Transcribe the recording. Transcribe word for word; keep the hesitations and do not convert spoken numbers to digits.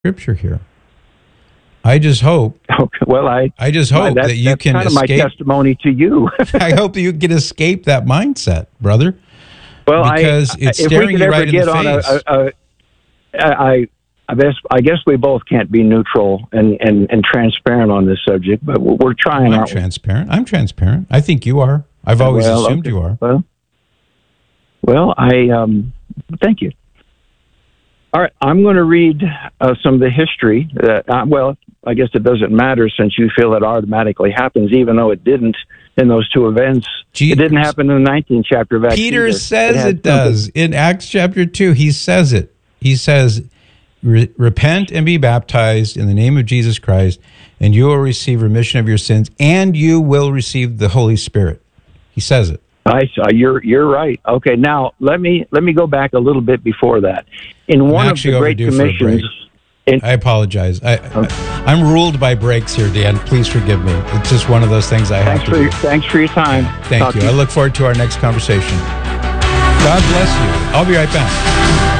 Scripture here. I just hope. Okay, well, I I just hope that, that you that's can kind escape. of my testimony to you. I hope that you can escape that mindset, brother. Well, because I, it's if staring we could you ever right in get the on face. a, a, a, I, I guess I guess we both can't be neutral and, and, and transparent on this subject, but we're trying. I'm aren't transparent. I'm transparent. I think you are. I've we? always well, assumed okay. you are. Well, well, I um, thank you. All right, I'm going to read uh, some of the history. That, uh, well, I guess it doesn't matter since you feel it automatically happens, even though it didn't in those two events. Jesus. It didn't happen in the nineteenth chapter of Acts. Peter either. says it, it does. In Acts chapter two, he says it. He says, repent and be baptized in the name of Jesus Christ, and you will receive remission of your sins, and you will receive the Holy Spirit. He says it. I saw you're you're right. Okay, now let me let me go back a little bit before that. In I'm one of actually the Great overdue for a Commissions, break. in, I apologize. I, Okay. I, I'm ruled by breaks here, Dan. Please forgive me. It's just one of those things I have thanks to for do. your, thanks for your time. Thank Talk you. to I look forward to our next conversation. God bless you. I'll be right back.